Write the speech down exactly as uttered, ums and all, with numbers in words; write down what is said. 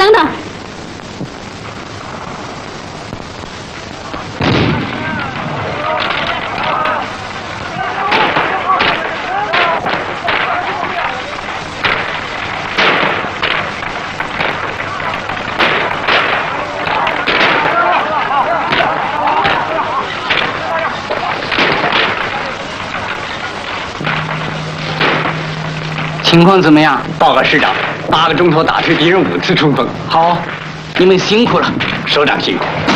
等等。 情况怎么样？ 报告师长，八个钟头打退敌人五次冲锋。 好，你们辛苦了。 首长辛苦。